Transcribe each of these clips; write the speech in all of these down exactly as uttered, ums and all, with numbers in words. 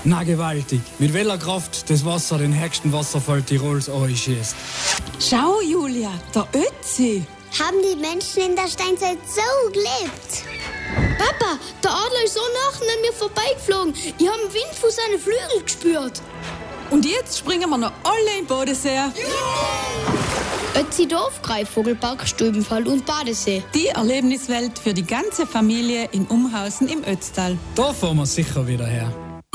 Na gewaltig. Mit welcher Kraft das Wasser den höchsten Wasserfall Tirols einschießt. Schau, Julia, der Ötzi. Haben die Menschen in der Steinzeit so gelebt? Papa, der Adler ist so nah an mir vorbeigeflogen. Ich habe den Wind von seinen Flügeln gespürt. Und jetzt springen wir noch alle in Bodensee. Yeah! Ötzi Dorf, Greifvogelpark, Stubenfall und Badesee. Die Erlebniswelt für die ganze Familie in Umhausen im Ötztal. Da fahren wir sicher wieder her.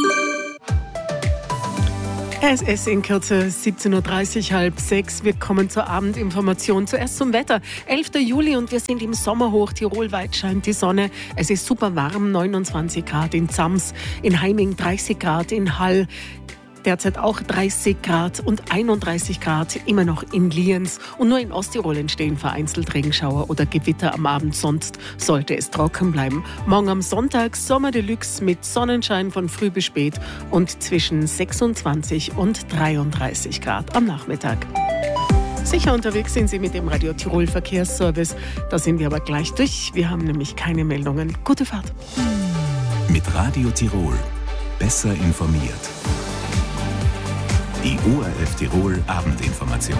Es ist in Kürze siebzehn Uhr dreißig, halb sechs. Wir kommen zur Abendinformation. Zuerst zum Wetter. elfter Juli und wir sind im Sommerhoch. Tirolweit scheint die Sonne. Es ist super warm, neunundzwanzig Grad in Zams, in Heiming dreißig Grad, in Hall derzeit auch dreißig Grad und einunddreißig Grad immer noch in Lienz. Und nur in Osttirol entstehen vereinzelt Regenschauer oder Gewitter am Abend. Sonst sollte es trocken bleiben. Morgen am Sonntag Sommer Deluxe mit Sonnenschein von früh bis spät und zwischen sechsundzwanzig und dreiunddreißig Grad am Nachmittag. Sicher unterwegs sind Sie mit dem Radio Tirol Verkehrsservice. Da sind wir aber gleich durch. Wir haben nämlich keine Meldungen. Gute Fahrt. Mit Radio Tirol. Besser informiert. Die O R F Tirol Abendinformation.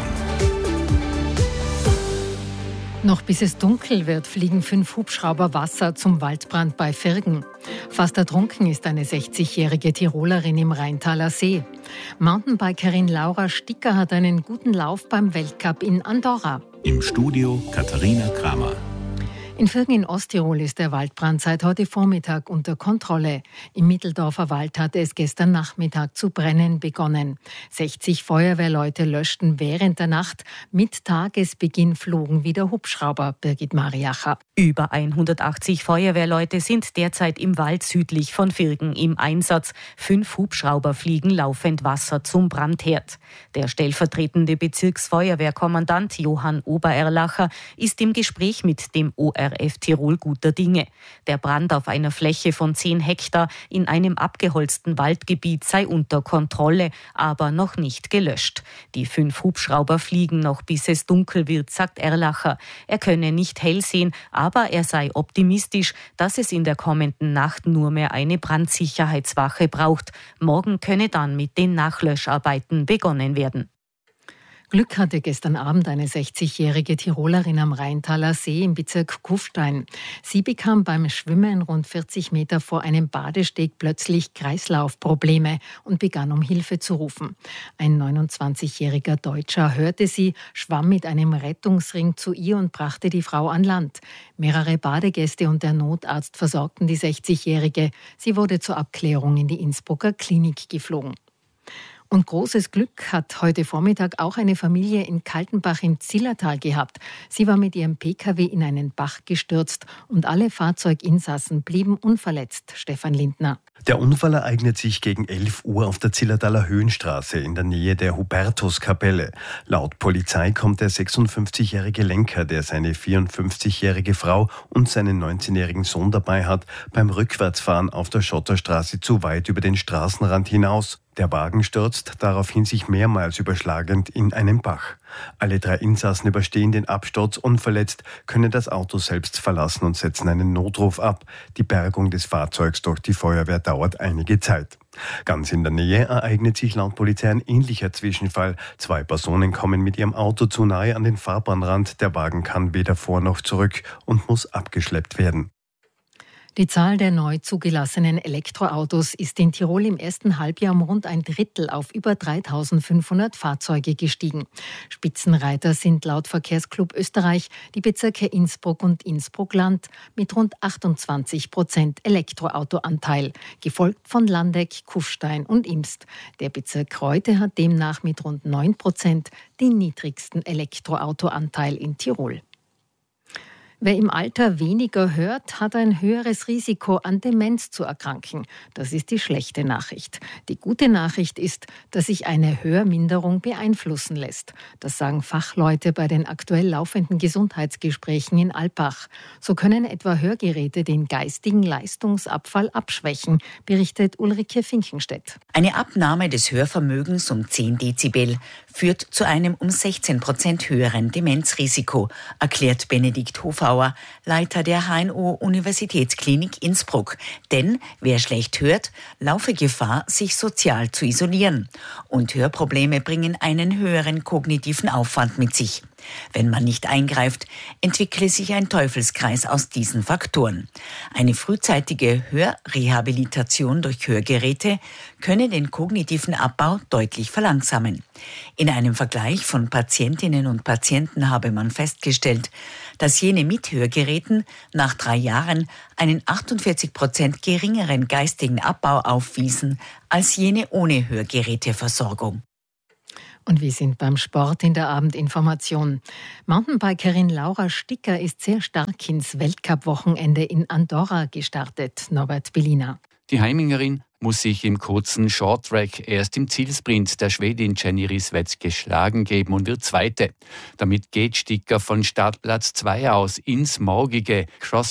Noch bis es dunkel wird, fliegen fünf Hubschrauber Wasser zum Waldbrand bei Virgen. Fast ertrunken ist eine sechzigjährige Tirolerin im Rheintaler See. Mountainbikerin Laura Sticker hat einen guten Lauf beim Weltcup in Andorra. Im Studio Katharina Kramer. In Virgen in Osttirol ist der Waldbrand seit heute Vormittag unter Kontrolle. Im Mitteldorfer Wald hatte es gestern Nachmittag zu brennen begonnen. sechzig Feuerwehrleute löschten während der Nacht. Mit Tagesbeginn flogen wieder Hubschrauber. Birgit Mariacher. Über hundertachtzig Feuerwehrleute sind derzeit im Wald südlich von Virgen im Einsatz. Fünf Hubschrauber fliegen laufend Wasser zum Brandherd. Der stellvertretende Bezirksfeuerwehrkommandant Johann Obererlacher ist im Gespräch mit dem O R F Tirol guter Dinge. Der Brand auf einer Fläche von zehn Hektar in einem abgeholzten Waldgebiet sei unter Kontrolle, aber noch nicht gelöscht. Die fünf Hubschrauber fliegen noch bis es dunkel wird, sagt Erlacher. Er könne nicht hell sehen, aber er sei optimistisch, dass es in der kommenden Nacht nur mehr eine Brandsicherheitswache braucht. Morgen könne dann mit den Nachlöscharbeiten begonnen werden. Glück hatte gestern Abend eine sechzigjährige Tirolerin am Rheintaler See im Bezirk Kufstein. Sie bekam beim Schwimmen rund vierzig Meter vor einem Badesteg plötzlich Kreislaufprobleme und begann um Hilfe zu rufen. Ein neunundzwanzigjähriger Deutscher hörte sie, schwamm mit einem Rettungsring zu ihr und brachte die Frau an Land. Mehrere Badegäste und der Notarzt versorgten die sechzigjährige. Sie wurde zur Abklärung in die Innsbrucker Klinik geflogen. Und großes Glück hat heute Vormittag auch eine Familie in Kaltenbach im Zillertal gehabt. Sie war mit ihrem P K W in einen Bach gestürzt und alle Fahrzeuginsassen blieben unverletzt. Stefan Lindner. Der Unfall ereignet sich gegen elf Uhr auf der Zillertaler Höhenstraße in der Nähe der Hubertuskapelle. Laut Polizei kommt der sechsundfünfzigjährige Lenker, der seine vierundfünfzigjährige Frau und seinen neunzehnjährigen Sohn dabei hat, beim Rückwärtsfahren auf der Schotterstraße zu weit über den Straßenrand hinaus. Der Wagen stürzt daraufhin sich mehrmals überschlagend in einen Bach. Alle drei Insassen überstehen den Absturz unverletzt, können das Auto selbst verlassen und setzen einen Notruf ab. Die Bergung des Fahrzeugs durch die Feuerwehr dauert einige Zeit. Ganz in der Nähe ereignet sich laut Polizei ein ähnlicher Zwischenfall. Zwei Personen kommen mit ihrem Auto zu nahe an den Fahrbahnrand. Der Wagen kann weder vor noch zurück und muss abgeschleppt werden. Die Zahl der neu zugelassenen Elektroautos ist in Tirol im ersten Halbjahr um rund ein Drittel auf über dreitausendfünfhundert Fahrzeuge gestiegen. Spitzenreiter sind laut Verkehrsclub Österreich die Bezirke Innsbruck und Innsbruckland mit rund achtundzwanzig Prozent Elektroautoanteil, gefolgt von Landeck, Kufstein und Imst. Der Bezirk Reute hat demnach mit rund neun Prozent den niedrigsten Elektroautoanteil in Tirol. Wer im Alter weniger hört, hat ein höheres Risiko, an Demenz zu erkranken. Das ist die schlechte Nachricht. Die gute Nachricht ist, dass sich eine Hörminderung beeinflussen lässt. Das sagen Fachleute bei den aktuell laufenden Gesundheitsgesprächen in Alpbach. So können etwa Hörgeräte den geistigen Leistungsabfall abschwächen, berichtet Ulrike Finkenstedt. Eine Abnahme des Hörvermögens um zehn Dezibel führt zu einem um sechzehn Prozent höheren Demenzrisiko, erklärt Benedikt Hofauer Bauer, Leiter der H N O-Universitätsklinik Innsbruck. Denn wer schlecht hört, laufe Gefahr, sich sozial zu isolieren. Und Hörprobleme bringen einen höheren kognitiven Aufwand mit sich. Wenn man nicht eingreift, entwickle sich ein Teufelskreis aus diesen Faktoren. Eine frühzeitige Hörrehabilitation durch Hörgeräte könne den kognitiven Abbau deutlich verlangsamen. In einem Vergleich von Patientinnen und Patienten habe man festgestellt, dass jene mit Hörgeräten nach drei Jahren einen achtundvierzig Prozent geringeren geistigen Abbau aufwiesen als jene ohne Hörgeräteversorgung. Und wir sind beim Sport in der Abendinformation. Mountainbikerin Laura Sticker ist sehr stark ins Weltcup-Wochenende in Andorra gestartet. Norbert Bellina. Die Heimingerin muss sich im kurzen Shorttrack erst im Zielsprint der Schwedin Jenny Rissveds geschlagen geben und wird Zweite. Damit geht Sticker von Startplatz zwei aus ins morgige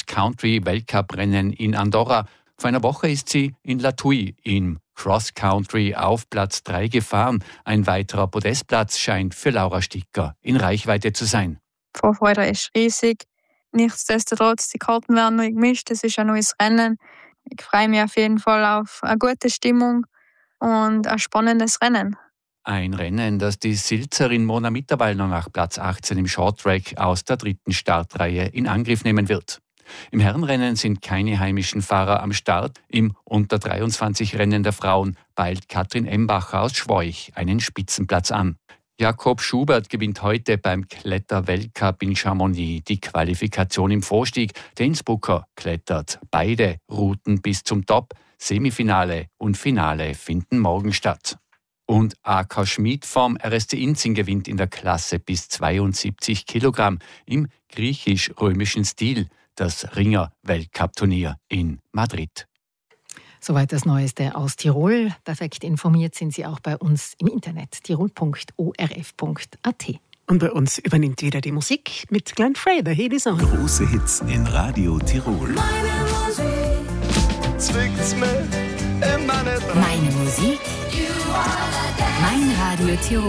Cross-Country-Weltcup-Rennen in Andorra. Vor einer Woche ist sie in La Thuile im Cross-Country auf Platz drei gefahren. Ein weiterer Podestplatz scheint für Laura Sticker in Reichweite zu sein. Die Vorfreude ist riesig. Nichtsdestotrotz, die Karten werden neu gemischt. Es ist ein neues Rennen. Ich freue mich auf jeden Fall auf eine gute Stimmung und ein spannendes Rennen. Ein Rennen, das die Silzerin Mona Mitterwallner nach Platz achtzehn im Shorttrack aus der dritten Startreihe in Angriff nehmen wird. Im Herrenrennen sind keine heimischen Fahrer am Start. Im Unter dreiundzwanzig Rennen der Frauen peilt Katrin Embacher aus Schwoich einen Spitzenplatz an. Jakob Schubert gewinnt heute beim Kletter-Weltcup in Chamonix die Qualifikation im Vorstieg. Der Innsbrucker klettert beide Routen bis zum Top. Semifinale und Finale finden morgen statt. Und A K Schmid vom R S C Inzing gewinnt in der Klasse bis zweiundsiebzig Kilogramm im griechisch-römischen Stil das Ringer-Weltcup-Turnier in Madrid. Soweit das Neueste aus Tirol. Perfekt informiert sind Sie auch bei uns im Internet tirol punkt o r f punkt a t. Und bei uns übernimmt wieder die Musik mit Glenn Frey, The Heat Is On. Große Hits in Radio Tirol. Meine Musik zwickt's mich immer nicht rein. Meine Musik, mein Radio Tirol.